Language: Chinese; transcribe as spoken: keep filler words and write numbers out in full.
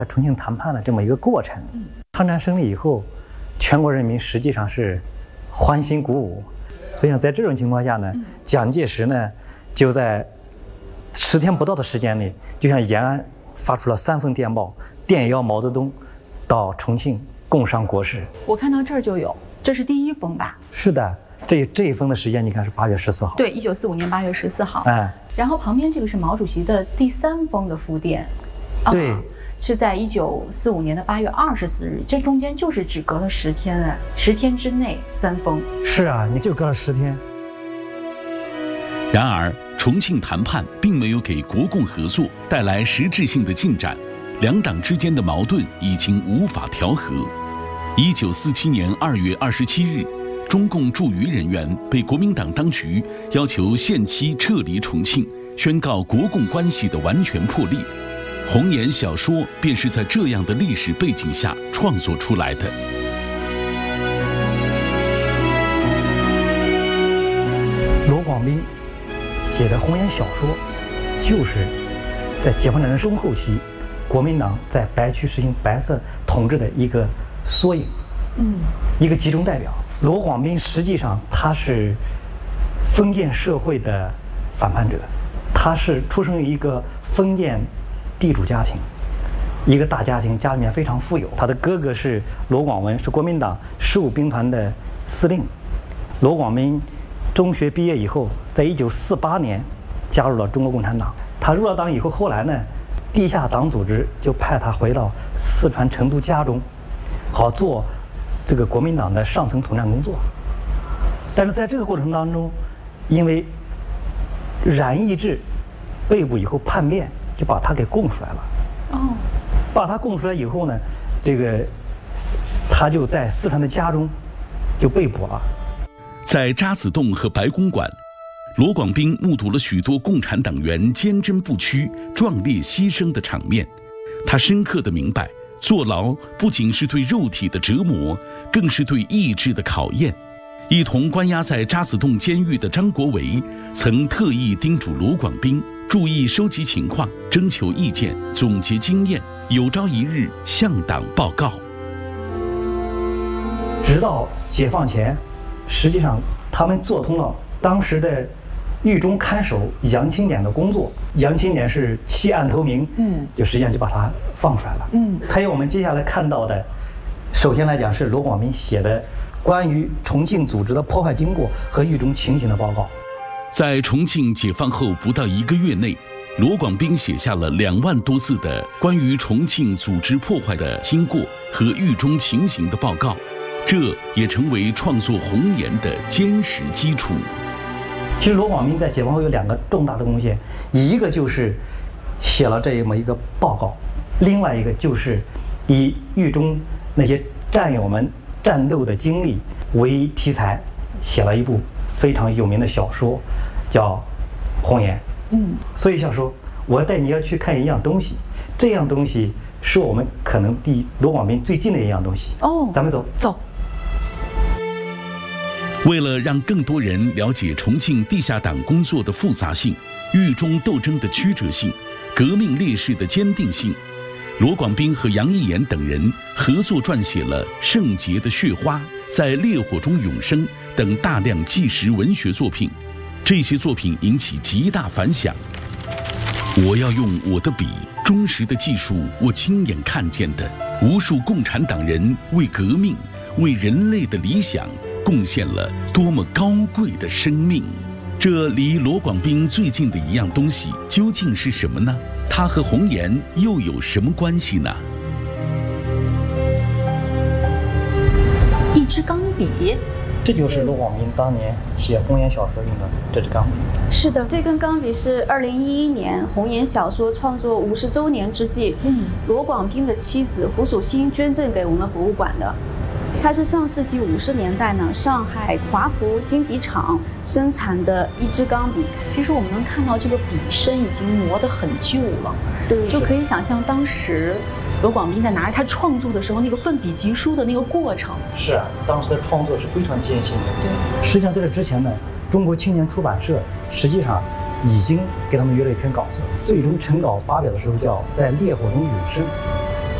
重庆谈判的这么一个过程。抗战胜利以后，全国人民实际上是欢欣鼓舞，所以在这种情况下呢，蒋介石呢就在十天不到的时间内，就向延安发出了三封电报，电邀毛泽东到重庆共商国事。 我看到这儿就有，这是第一封吧？ 是的，这这一封的时间你看是八月十四号。 对，一九四五年八月十四号。 哎， 然后旁边这个是毛主席的第三封的复电。 对。 啊是在一九四五年的八月二十四日，这中间就是只隔了十天啊，十天之内三封。 是啊，你就隔了十天。 然而，重庆谈判并没有给国共合作带来实质性的进展，两党之间的矛盾已经无法调和。一九四七年二月二十七日，中共驻渝人员被国民党当局要求限期撤离重庆，宣告国共关系的完全破裂。红岩小说便是在这样的历史背景下创作出来的。 罗广斌写的红岩小说，就是在解放战争中后期，国民党在白区实行白色统治的一个缩影，嗯，一个集中代表。罗广斌实际上他是封建社会的反叛者，他是出生于一个封建地主家庭，一个大家庭，家里面非常富有。他的哥哥是罗广文，是国民党十五兵团的司令。罗广斌中学毕业以后，在一九四八年加入了中国共产党。他入了党以后，后来呢，地下党组织就派他回到四川成都家中，好做这个国民党的上层统战工作。但是在这个过程当中，因为冉益智被捕以后叛变，就把他给供出来了。哦，把他供出来以后呢，这个他就在四川的家中就被捕了。 在渣滓洞和白公馆，罗广斌目睹了许多共产党员坚贞不屈、壮烈牺牲的场面。他深刻地明白，坐牢不仅是对肉体的折磨，更是对意志的考验。一同关押在渣滓洞监狱的张国维曾特意叮嘱罗广斌注意收集情况，征求意见，总结经验，有朝一日向党报告。 直到解放前，实际上他们做通了当时的狱中看守杨清典的工作。杨清典是弃暗投明，嗯，就实际上就把他放出来了。嗯，还有我们接下来看到的，首先来讲是罗广斌写的关于重庆组织的破坏经过和狱中情形的报告。 在重庆解放后不到一个月内，罗广斌写下了两万多字的关于重庆组织破坏的经过和狱中情形的报告，这也成为创作《红岩》的坚实基础。 其实罗广斌在解放后有两个重大的贡献，一个就是写了这么一个报告，另外一个就是以狱中那些战友们战斗的经历为题材，写了一部非常有名的小说，叫《红岩》。嗯，所以小说我带你要去看一样东西，这样东西是我们可能离罗广斌最近的一样东西。哦，咱们走走。 为了让更多人了解重庆地下党工作的复杂性、狱中斗争的曲折性、革命烈士的坚定性，罗广斌和杨一言等人合作撰写了《圣洁的血花》、《在烈火中永生》等大量纪实文学作品。这些作品引起极大反响。我要用我的笔，忠实地记述我亲眼看见的无数共产党人为革命、为人类的理想贡献了多么高贵的生命。这离罗广斌最近的一样东西究竟是什么呢？它和红岩又有什么关系呢？ 一支钢笔， 这就是罗广斌当年写红岩小说用的这支钢笔。 是的，这根钢笔是二零一一年红岩小说创作五十周年之际，嗯，罗广斌的妻子胡蜀欣捐赠给我们博物馆的。它是上世纪五十年代呢，上海华福金笔厂生产的一支钢笔。 其实我们能看到这个笔身已经磨得很旧了， 对， 就可以想象当时罗广斌在拿着他创作的时候那个奋笔疾书的那个过程。 是啊，当时的创作是非常艰辛的。对，实际上在这之前呢，中国青年出版社实际上已经给他们约了一篇稿子，最终成稿发表的时候叫《在烈火中永生》。